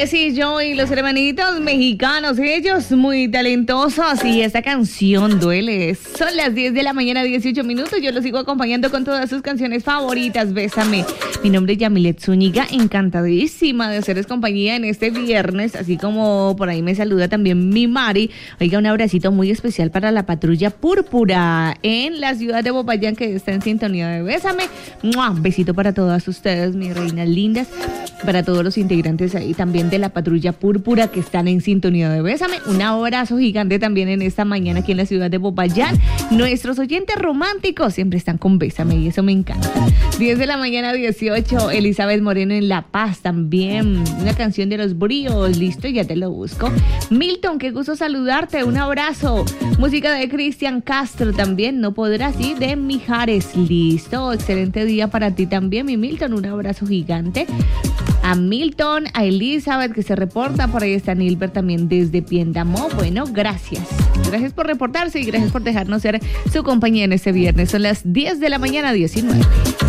Jessy, Joy, los hermanitos mexicanos, ellos muy talentosos y esta canción duele. Son las 10 de la mañana, 18 minutos. Yo los sigo acompañando con todas sus canciones favoritas. Bésame. Mi nombre es Yamilet Zúñiga, encantadísima de hacerles compañía en este viernes, así como por ahí me saluda también mi Mari. Oiga, un abracito muy especial para la Patrulla Púrpura en la ciudad de Popayán, que está en sintonía de Bésame. ¡Mua! Besito para todas ustedes, mis reinas lindas, para todos los integrantes ahí también de la Patrulla Púrpura que están en sintonía de Bésame. Un abrazo gigante también en esta mañana aquí en la ciudad de Popayán. Nuestros oyentes románticos siempre están con Bésame y eso me encanta. 10 de la mañana, 18. Elizabeth Moreno en La Paz también. Una canción de los Bríos. Listo, ya te lo busco. Milton, qué gusto saludarte. Un abrazo. Música de Cristian Castro también. No podrás ir de Mijares. Listo. Excelente día para ti también, mi Milton. Un abrazo gigante. A Milton, a Elizabeth que se reporta, por ahí está Nilbert también desde Piendamó. Bueno, gracias. Gracias por reportarse y gracias por dejarnos ser su compañía en este viernes. Son las 10 de la mañana, 19.